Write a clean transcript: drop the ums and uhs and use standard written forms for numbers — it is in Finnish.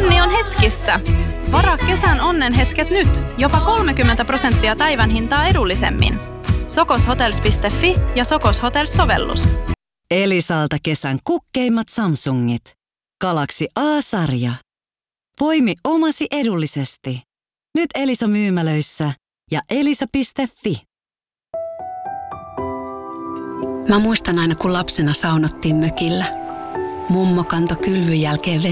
Onni on hetkissä! Varaa kesän onnenhetket nyt. Jopa 30% päivän hintaa edullisemmin. Sokoshotels.fi ja Sokos Hotels-sovellus. Elisalta kesän kukkeimmat Samsungit. Galaxy A-sarja. Poimi omasi edullisesti. Nyt Elisa-myymälöissä ja elisa.fi. Mä muistan aina, kun lapsena saunottiin mökillä. Mummo kantoi kylvyn jälkeen